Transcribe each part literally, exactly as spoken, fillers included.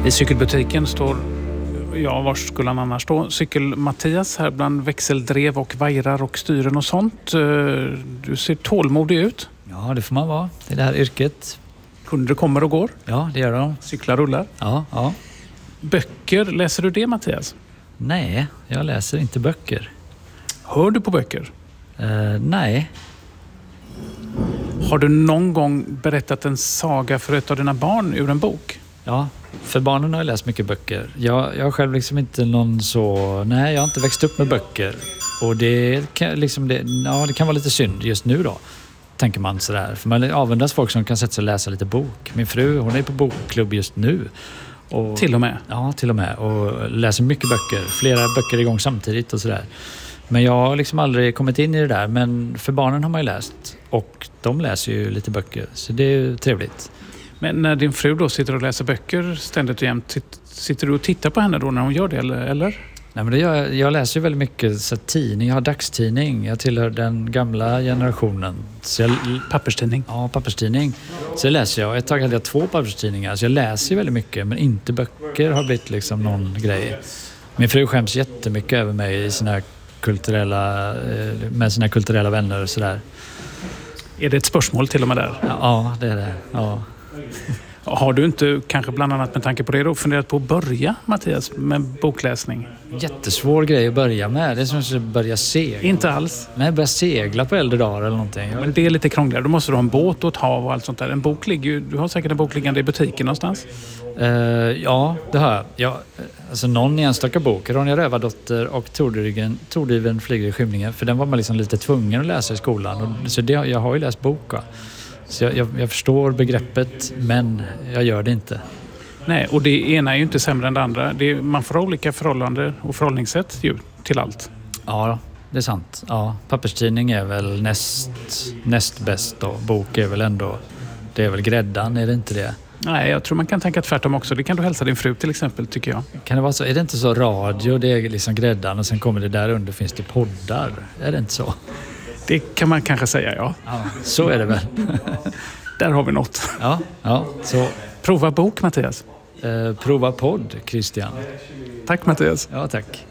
I cykelbutiken står, ja, var skulle han annars stå? Cykel-Mattias här bland växeldrev och vajrar och styren och sånt. Du ser tålmodig ut. Ja, det får man vara. Det är det här yrket. Kunder kommer och går. Ja, det gör de. Cyklar rullar. Ja, ja. Böcker, läser du det, Mattias? Nej, jag läser inte böcker. Hör du på böcker? Uh, nej. Har du någon gång berättat en saga för ett av dina barn ur en bok? Ja, för barnen har jag läst mycket böcker. Jag, jag har själv liksom inte någon så... Nej, jag har inte växt upp med böcker. Och det kan, liksom det, ja, det kan vara lite synd just nu då, tänker man sådär. För man avundas folk som kan sätta sig och läsa lite bok. Min fru, hon är på bokklubb just nu. Och, till och med? Ja, till och med. Och läser mycket böcker. Flera böcker igång samtidigt och sådär. Men jag har liksom aldrig kommit in i det där. Men för barnen har man ju läst. Och de läser ju lite böcker. Så det är ju trevligt. Men när din fru då sitter och läser böcker ständigt och jämt, sitter du och tittar på henne då när hon gör det, eller? Nej, men det gör, jag läser ju väldigt mycket så tidning. Jag har dagstidning. Jag tillhör den gamla generationen. Så jag, papperstidning? Ja, papperstidning. Så jag läser jag. Ett tag hade jag två papperstidningar. Så jag läser ju väldigt mycket. Men inte böcker har blivit liksom någon grej. Min fru skäms jättemycket över mig i sina kulturella, med sina kulturella vänner och sådär. Är det ett spörsmål till och med där? Ja, det är det. Ja. Har du inte, kanske bland annat med tanke på det då, funderat på att börja, Mattias, med bokläsning? Jättesvår grej att börja med. Det är som att börja segla. Inte alls. Nej, börja segla på äldre dagar eller någonting. Men det är lite krångligare. Då måste du ha en båt och ett hav och allt sånt där. En bok ligger ju, du har säkert en bok liggande i butiken någonstans. Uh, ja, det har jag. Ja, alltså någon enstaka bok. Ronja Rövardotter och Tordriven flyger i skymningen. För den var man liksom lite tvungen att läsa i skolan. Och, så det, jag har ju läst bok. Va? Så jag, jag, jag förstår begreppet, men jag gör det inte. Nej, och det ena är ju inte sämre än det andra. Det är, man får olika förhållanden och förhållningssätt ju, till allt. Ja, det är sant. Ja, papperstidning är väl näst, näst bäst då. Bok är väl ändå, det är väl gräddan, är det inte det? Nej, jag tror man kan tänka tvärtom också. Det kan du hälsa din fru till exempel, tycker jag. Kan det vara så? Är det inte så radio, det är liksom gräddan och sen kommer det där under finns det poddar? Är det inte så? Det kan man kanske säga, ja. Ja, så är det väl. Där har vi något. Ja, ja. Så. Prova bok, Mattias. Eh, prova podd, Christian. Tack, Mattias. Ja, tack.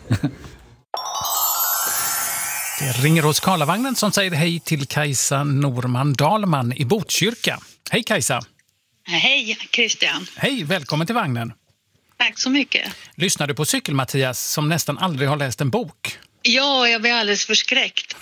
Det ringer hos Karlavagnen som säger hej till Kajsa Norman Dahlman i Botkyrka. Hej, Kajsa. Hej, Christian. Hej, välkommen till vagnen. Tack så mycket. Lyssnar du på Cykel-Mattias som nästan aldrig har läst en bok? Ja, jag blir alldeles förskräckt.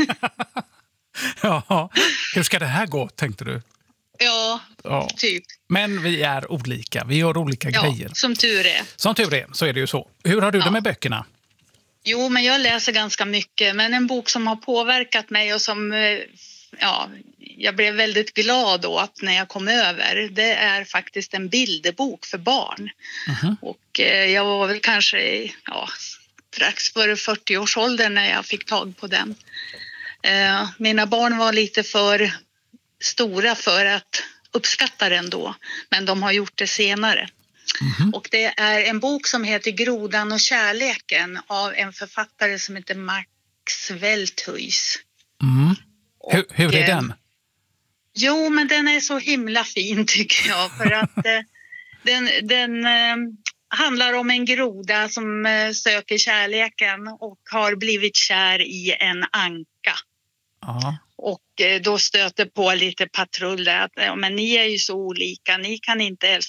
Ja, hur ska det här gå, tänkte du? Ja, ja, typ. Men vi är olika, vi gör olika ja, grejer. Som tur är. Som tur är, så är det ju så. Hur har du ja. det med böckerna? Jo, men jag läser ganska mycket. Men en bok som har påverkat mig och som ja, jag blev väldigt glad åt när jag kom över. Det är faktiskt en bilderbok för barn. Uh-huh. Och eh, jag var väl kanske ja, strax före fyrtio-årsåldern när jag fick tag på den. Eh, mina barn var lite för stora för att uppskatta den då. Men de har gjort det senare. Mm-hmm. Och det är en bok som heter Grodan och kärleken av en författare som heter Max Welthuis. Mm. Hur, hur är den? Jo, men den är så himla fin tycker jag. För att eh, den, den eh, handlar om en groda som eh, söker kärleken och har blivit kär i en anka. Aha. Och eh, då stöter på lite patruller att ja, men ni är ju så olika, ni kan inte älska